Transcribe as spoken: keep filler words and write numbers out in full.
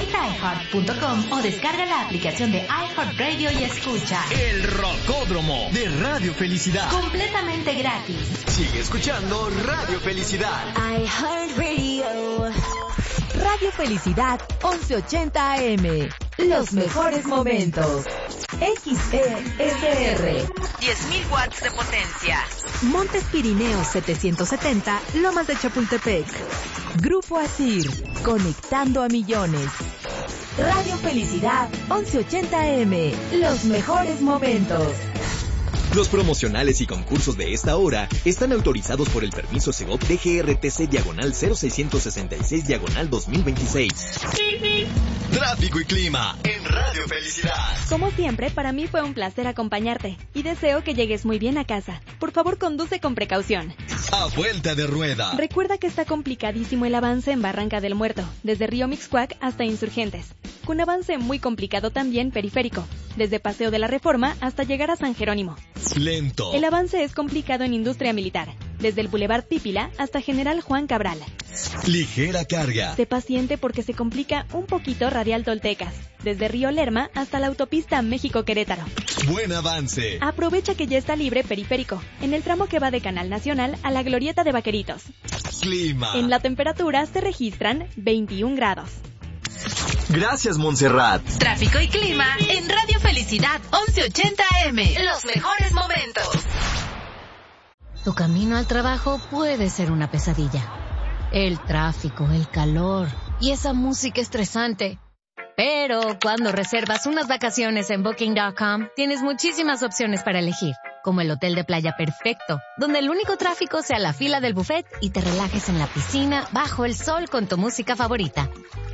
Visita i heart punto com o descarga la aplicación de iHeartRadio y escucha El Rocódromo de Radio Felicidad. Completamente gratis. Sigue escuchando Radio Felicidad. iHeartRadio. Radio Felicidad once ochenta A M. Los mejores momentos. X E S R. diez mil watts de potencia. Montes Pirineos setecientos setenta, Lomas de Chapultepec. Grupo Asir, conectando a millones. Radio Felicidad once ochenta A M. Los mejores momentos. Los promocionales y concursos de esta hora están autorizados por el permiso Segov D G R T C diagonal cero seiscientos sesenta y seis diagonal dos mil veintiséis. Tráfico y clima en Radio Felicidad. Como siempre, para mí fue un placer acompañarte y deseo que llegues muy bien a casa. Por favor, conduce con precaución. A vuelta de rueda. Recuerda que está complicadísimo el avance en Barranca del Muerto, desde Río Mixcoac hasta Insurgentes. Con avance muy complicado también periférico, desde Paseo de la Reforma hasta llegar a San Jerónimo. Lento. El avance es complicado en Industria Militar, desde el Boulevard Pípila hasta General Juan Cabral. Ligera carga. Sé paciente porque se complica un poquito Radial Toltecas, desde Río Lerma hasta la autopista México-Querétaro. Buen avance. Aprovecha que ya está libre periférico, en el tramo que va de Canal Nacional a la Glorieta de Vaqueritos. Clima. En la temperatura se registran veintiún grados. Gracias, Montserrat. Tráfico y clima en Radio Felicidad once ochenta A M. Los mejores momentos. Tu camino al trabajo puede ser una pesadilla. El tráfico, el calor y esa música estresante. Pero cuando reservas unas vacaciones en Booking punto com, tienes muchísimas opciones para elegir, como el hotel de playa perfecto, donde el único tráfico sea la fila del buffet y te relajes en la piscina bajo el sol con tu música favorita.